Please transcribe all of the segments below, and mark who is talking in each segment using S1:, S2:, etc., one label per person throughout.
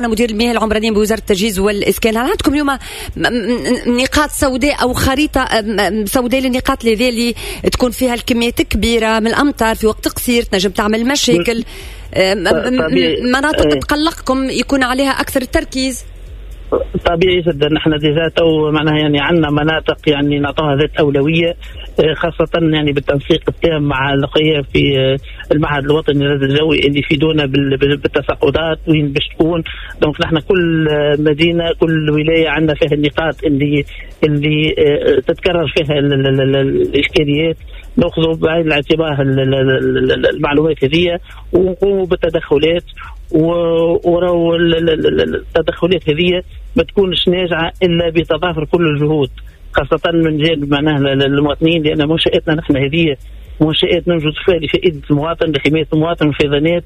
S1: مدير المياه العمرانية بوزارة التجهيز والإسكان. هل عندكم اليوم نقاط سوداء أو خريطة سوداء للنقاط اللي تكون فيها الكميات كبيرة من الأمطار في وقت قصير تنجم تعمل مشاكل، مناطق تقلقكم يكون عليها أكثر التركيز؟
S2: طبيعي جدا. نحن ديجا تو معناها يعني عندنا مناطق يعني نعطوها ذات أولوية، خاصة يعني بالتنسيق التام مع القيام في المعهد الوطني للرصد الجوي اللي يفيدونا بالتساقطات وين باش تكون. دونك نحن كل مدينة كل ولاية عندنا فيها النقاط اللي تتكرر فيها الإشكاليات، نأخذ بعين الاعتبار المعلومات هذه ونقوم بالتدخلات. وراو التدخلات هذه ما تكونش ناجعة إلا بتضافر كل الجهود، خاصة من جانب معناها المواطنين، لأن منشآتنا نحن هذه منشآت نوجد فيها لفائدة المواطن، لحماية المواطن والفيضانات.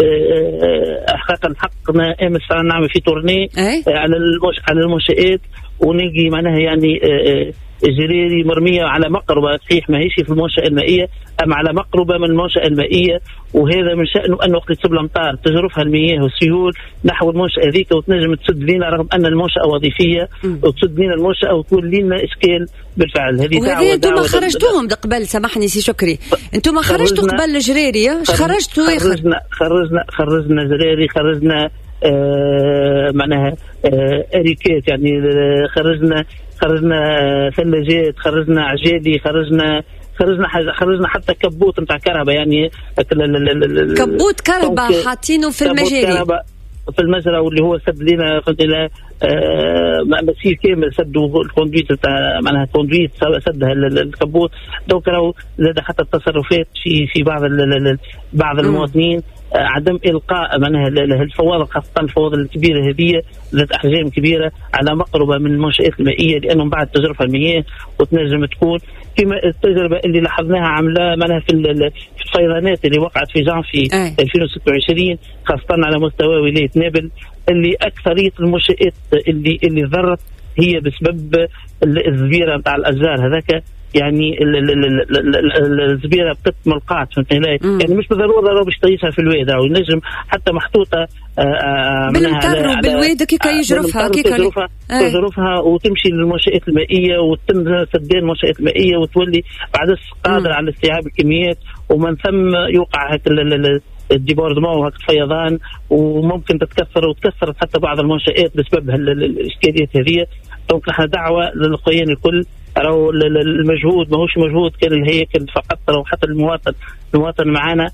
S2: حقنا امس نعمل في تورني على المنشآت ونلقي معناها يعني جريري مرمية على مقربة، صحيح ما هيش في المنشأة المائية أما على مقربة من المنشأة المائية، وهذا من شأنه أن وقت تصب الأمطار تجرفها المياه والسيول نحو المنشأة ذيك وتنجم تسد لنا، رغم أن المنشأة وظيفية وتسد لنا المنشأة وتولي لنا إشكال بالفعل.
S1: هذه أنتم خرجتوهم قبل، سامحني سي شكري، أنتم خرجتوا قبل الجريري، خرجتوا
S2: خرجنا جريري، خرجنا معناها أريكات، يعني خرجنا ثلاجات، خرجنا عجالي، خرجنا حتى كبوت نتاع كهرباء، يعني
S1: كبوت كهرباء حاطينه في المجاري
S2: في المجرى، واللي هو سد لنا قلت له مسير كامل سدوا الكوندويت نتاع معناها كوندويت سدها الكبوت. دوك راهو زاد حتى التصرفات في بعض المواطنين، عدم إلقاء معناها الفواضل، خاصة الفواضل الكبيرة هذه ذات أحجام كبيرة على مقربة من المنشآت المائية، لأنهم بعد تجربة المياه وتنجم تكون كما التجربة اللي لاحظناها عاملة معناها في الفيضانات اللي وقعت في جانفي 2026 خاصة على مستوى ولاية نابل، اللي أكثرية المنشآت اللي ضرت هي بسبب الزبيرة نتاع الأشجار هذاك، يعني الزبيرة بقت ملقات، فهمتني؟ يعني مش بالضرورة لو باش تقيسها في الواد، أو ينجم حتى محطوطة
S1: بالمطر بالواد كي
S2: تجرفها وتمشي للمنشآت المائية وتم سدان المنشآت المائية وتولي بعد قادر على استيعاب الكميات، ومن ثم يوقع هك الديبوردمون وهك الفيضان، وممكن وتكسرت حتى بعض المنشآت بسبب الإشكاليات هذه. دونك نحن دعوة للقيان الكل، راهو المجهود ماهوش مجهود كان الهيكل فقط، راهو حتى المواطن معنا،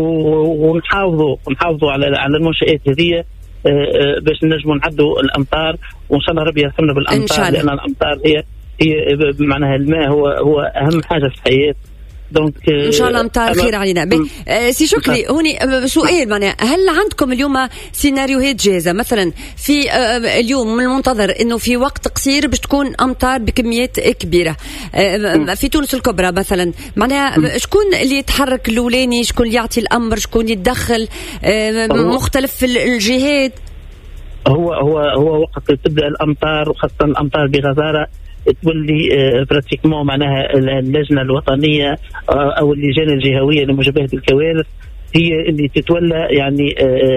S2: ونحافظوا على المنشآت هذه باش نجموا نعدوا الأمطار، وإن شاء الله ربي يرحمنا بالأمطار، لأن الأمطار هي معناها الماء هو أهم حاجة في الحياة.
S1: ان شاء الله امطار خير علينا. سي شكري، هوني سؤال معناها، هل عندكم اليوم سيناريوهات جاهزه؟ مثلا في اليوم من المنتظر انه في وقت قصير باش تكون امطار بكميات كبيره في تونس الكبرى مثلا، معناها شكون اللي يتحرك الاولاني، شكون اللي يعطي الامر، شكون يتدخل، مختلف الجهات؟
S2: هو وقت تبدا الامطار وخاصه الامطار بغزاره تولي براتيكمون معناها اللجنة الوطنية أو اللجان الجهوية لمجابهة الكوارث هي اللي تتولى يعني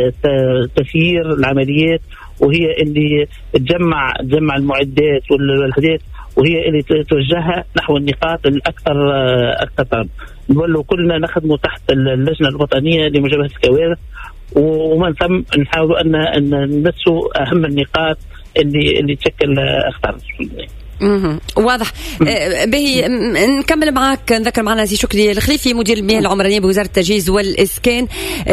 S2: تسيير العمليات، وهي اللي تجمع المعدات والأحداث، وهي اللي توجهها نحو النقاط الأكثر. نولوا كلنا نخدموا تحت اللجنة الوطنية لمجابهة الكوارث، ومن ثم نحاول أن نمسوا أهم النقاط اللي تشكل أخطار.
S1: واضح. باهي نكمل معك، نذكر معنا سي شكري الخليفي مدير المياه العمرانية بوزارة التجهيز والإسكان.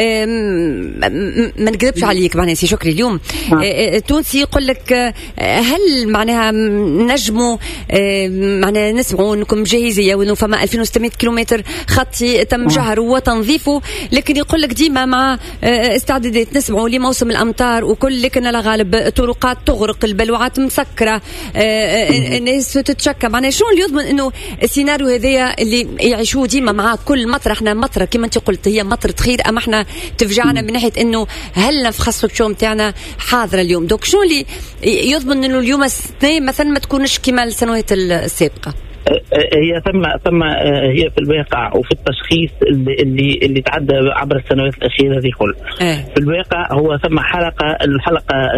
S1: ما نكذبش عليك معناها سي شكري، اليوم تونسي يقول لك هل معناها نجموا معناها نسمعوا انكم جاهزية وانه فما 2600 كيلومتر خطي تم شهر وتنظيفه، لكن يقول لك ديما مع استعدادات نسمعوا لموسم الأمطار وكل، لكن لا غالب طرقات تغرق، البلوعات مسكرة، الناس تتشكى. معناها شلون اللي يضمن انه السيناريو هذايا اللي يعيشوه ديما مع كل مطر؟ احنا مطره كما انت قلت هي مطره خير، اما احنا تفجعنا من ناحيه انه هل في خاصه الشوم تاعنا حاضره اليوم. دوك شنو اللي يضمن انه اليوم السنه مثلا ما تكونش كما السنوات السابقه؟
S2: هي ثم هي في الواقع وفي التشخيص اللي تعدى عبر السنوات الأخيرة هذه كل. في الواقع هو ثم الحلقة